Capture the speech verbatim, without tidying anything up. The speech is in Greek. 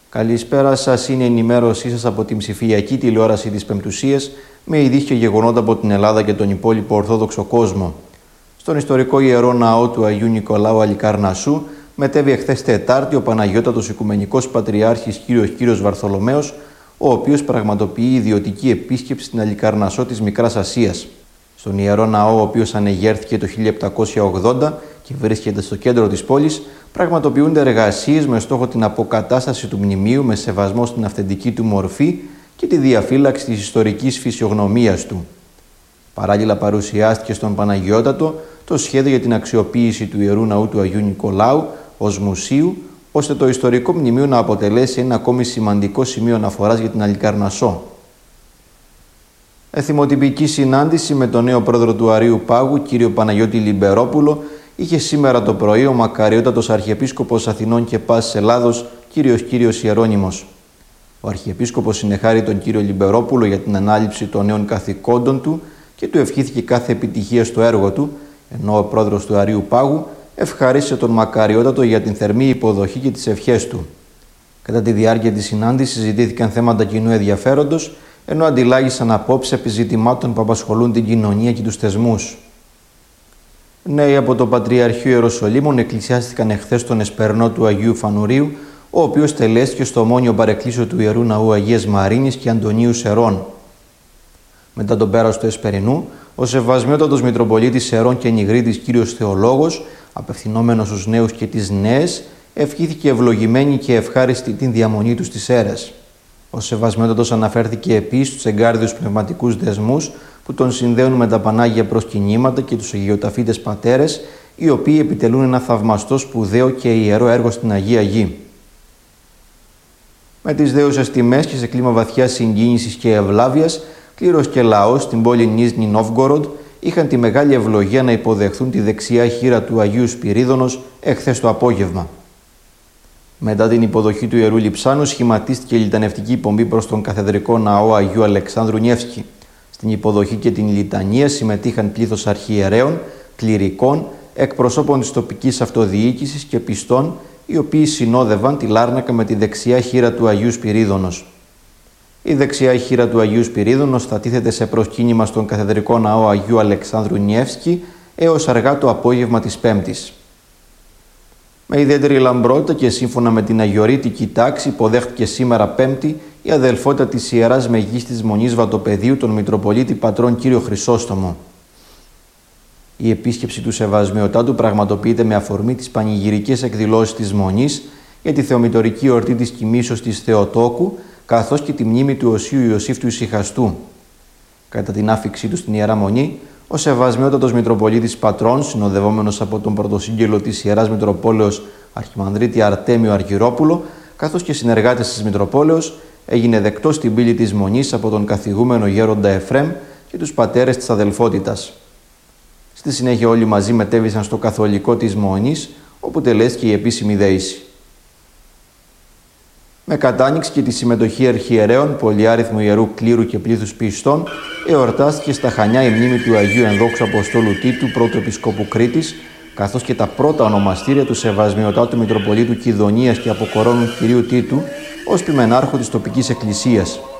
Καλησπέρα σας, είναι η ενημέρωσή σας από την ψηφιακή τηλεόραση της Πεμπτουσίας με ειδήσεις και γεγονότα από την Ελλάδα και τον υπόλοιπο Ορθόδοξο κόσμο. Στον ιστορικό Ιερό Ναό του Αγίου Νικολάου Αλικαρνασσού μετέβη εχθές Τετάρτη ο Παναγιώτατος Οικουμενικός Πατριάρχης Κύριος Κύριος Βαρθολομαίος, ο οποίος πραγματοποιεί ιδιωτική επίσκεψη στην Αλικαρνασσό της Μικράς Ασίας. Στον Ιερό Ναό, ο οποίος ανεγέρθηκε το χίλια επτακόσια ογδόντα και βρίσκεται στο κέντρο της πόλης, πραγματοποιούνται εργασίες με στόχο την αποκατάσταση του μνημείου με σεβασμό στην αυθεντική του μορφή και τη διαφύλαξη της ιστορικής φυσιογνωμίας του. Παράλληλα, παρουσιάστηκε στον Παναγιώτατο το σχέδιο για την αξιοποίηση του Ιερού Ναού του Αγίου Νικολάου ως μουσείου, ώστε το ιστορικό μνημείο να αποτελέσει ένα ακόμη σημαντικό σημείο αναφοράς για την Αλικαρνασσό. Εθιμοτυπική συνάντηση με τον νέο πρόεδρο του Αρείου Πάγου, κύριο Παναγιώτη Λιμπερόπουλο, είχε σήμερα το πρωί ο Μακαριότατος Αρχιεπίσκοπος Αθηνών και Πάσης Ελλάδος, κύριος Κύριος Ιερώνυμος. Ο Αρχιεπίσκοπος συνεχάρη τον κύριο Λιμπερόπουλο για την ανάληψη των νέων καθηκόντων του και του ευχήθηκε κάθε επιτυχία στο έργο του, ενώ ο πρόεδρος του Αρείου Πάγου ευχαρίστησε τον Μακαριότατο για την θερμή υποδοχή και τις ευχές του. Κατά τη διάρκεια της συνάντησης συζητήθηκαν θέματα κοινού ενδιαφέροντος, ενώ αντιλάγησαν απόψεις επί ζητημάτων που απασχολούν την κοινωνία και τους θεσμούς. Νέοι από το Πατριαρχείο Ιεροσολύμων εκκλησιάστηκαν εχθές στον εσπερνό του Αγίου Φανουρίου, ο οποίος τελέστηκε στο ομώνιο παρεκκλήσιο του Ιερού Ναού Αγίας Μαρίνης και Αντωνίου Σερών. Μετά τον πέρας του εσπερινού, ο Σεβασμιότατος Μητροπολίτης Σερών και Νιγρίτης κύριος Θεολόγος, απευθυνόμενος στους νέους και τις νέες, ευχήθηκε ευλογημένη και ευχάριστη την διαμονή του στις αίρες. Ο Σεβασμιότατος αναφέρθηκε επίσης στους εγκάρδιους πνευματικούς δεσμούς που τον συνδέουν με τα Πανάγια προσκυνήματα και τους Αγιοταφίτες Πατέρες, οι οποίοι επιτελούν ένα θαυμαστό, σπουδαίο και ιερό έργο στην Αγία Γη. Με τις δέουσες τιμές και σε κλίμα βαθιάς συγκίνησης και ευλάβειας, κλήρος και λαός στην πόλη Νίζνη Νόβγκοροντ είχαν τη μεγάλη ευλογία να υποδεχθούν τη δεξιά χείρα του Αγίου Σπυρίδωνος εχθές το απόγευμα. Μετά την υποδοχή του Ιερού Λειψάνου, σχηματίστηκε η λιτανευτική πομπή προς τον Καθεδρικό Ναό Αγίου Αλεξάνδρου Νιεύσκη. Στην υποδοχή και την λιτανία συμμετείχαν πλήθος αρχιερέων, κληρικών, εκπροσώπων της τοπικής αυτοδιοίκησης και πιστών, οι οποίοι συνόδευαν τη Λάρνακα με τη δεξιά χείρα του Αγίου Σπυρίδωνος. Η δεξιά χείρα του Αγίου Σπυρίδωνος θα τίθεται σε προσκύνημα στον Καθεδρικό Ναό Αγίου Αλεξάνδρου Νιεύσκη έως αργά το απόγευμα της Πέμπτης. Με ιδιαίτερη λαμπρότητα και σύμφωνα με την αγιορείτικη τάξη, υποδέχτηκε σήμερα Πέμπτη η αδελφότητα της Ιεράς Μεγίστης Μονής Βατοπεδίου, τον Μητροπολίτη Πατρών κύριο Χρυσόστομο. Η επίσκεψη του Σεβασμιωτάτου πραγματοποιείται με αφορμή τις πανηγυρικές εκδηλώσεις της Μονής για τη θεομητορική εορτή της Κοιμήσεως της Θεοτόκου, καθώς και τη μνήμη του Οσίου Ιωσήφ του Ησυχαστού. Κατά την άφιξή του στην Ιερά Μονή, ο Σεβασμιότατος Μητροπολίτης Πατρών, συνοδευόμενος από τον πρωτοσύγγελο της Ιεράς Μητροπόλεως Αρχιμανδρίτη Αρτέμιο Αργυρόπουλο, καθώς και συνεργάτες της Μητροπόλεως, έγινε δεκτός στην πύλη της Μονής από τον καθηγούμενο Γέροντα Εφρέμ και τους πατέρες της αδελφότητας. Στη συνέχεια όλοι μαζί μετέβησαν στο καθολικό της Μονής, όπου τελέστηκε η επίσημη δέηση. Με κατάνοιξη και τη συμμετοχή αρχιερέων, πολυάριθμου ιερού κλήρου και πλήθους πιστών, εορτάστηκε στα Χανιά η μνήμη του Αγίου Ενδόξου Αποστόλου Τίτου, πρώτου Επισκόπου Κρήτης, καθώς και τα πρώτα ονομαστήρια του Σεβασμιωτάτου Μητροπολίτου Κιδωνίας και Αποκορώνου κυρίου Τίτου ως ποιμενάρχου της τοπικής εκκλησίας.